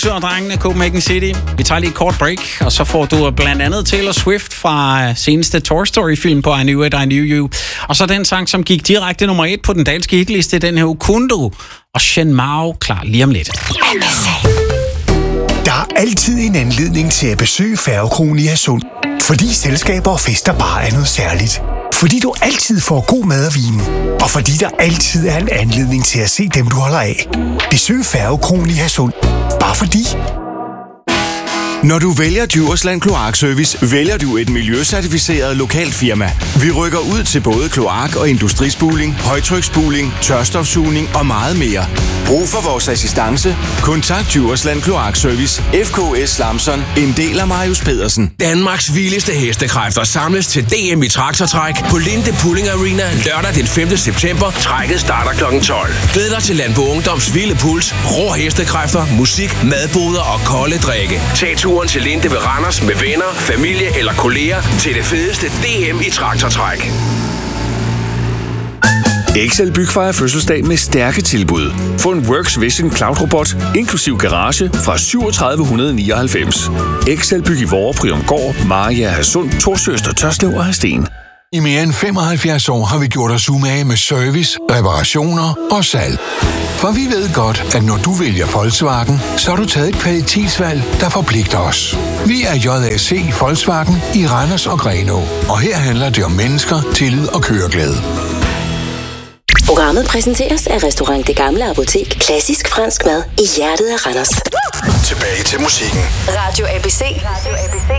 Og drengene, Copenhagen City. Vi tager lige et kort break, og så får du blandt andet Taylor Swift fra seneste Toy Story-film på I Knew It, I Knew You. Og så den sang, som gik direkte nummer 1 på den danske hitliste, den her Ukundo og Shen Mao, klar lige om lidt. Der er altid en anledning til at besøge Færgekronen i Hadsund, fordi selskaber og fester bare er noget særligt. Fordi du altid får god mad og vin, og fordi der altid er en anledning til at se dem, du holder af. Besøg Færgekronen i Hadsund. Bare fordi. Når du vælger Djursland Kloakservice, vælger du et miljøcertificeret lokalt firma. Vi rykker ud til både kloak- og industrispuling, højtryksspuling, tørstofsugning og meget mere. Brug for vores assistance? Kontakt Djursland Kloakservice, FKS Lamson, en del af Marius Pedersen. Danmarks vildeste hestekræfter samles til DM i traktortræk på Linde Pulling Arena lørdag den 5. september. Trækket starter kl. 12. Glæd dig til Landbo Ungdoms vilde puls, rå hestekræfter, musik, madboder og kolde drikke. Tag turen til Linde ved Randers med venner, familie eller kolleger til det fedeste DM i traktortræk. Excel Byg fejrer fødselsdag med stærke tilbud. Få en Works Vision Cloud Robot, inklusiv garage, fra 3799. Excel Byg i Vore, Priumgård, Maria, Hadsund, Torsøster, Tørslev og Hadsten. I mere end 75 år har vi gjort os umage med service, reparationer og salg. For vi ved godt, at når du vælger Volkswagen, så har du taget et kvalitetsvalg, der forpligter os. Vi er JAC Volkswagen i Randers og Grenaa, og her handler det om mennesker, tillid og køreglæde. Programmet præsenteres af Restaurant Det Gamle Apotek. Klassisk fransk mad i hjertet af Randers. Tilbage til musikken. Radio ABC.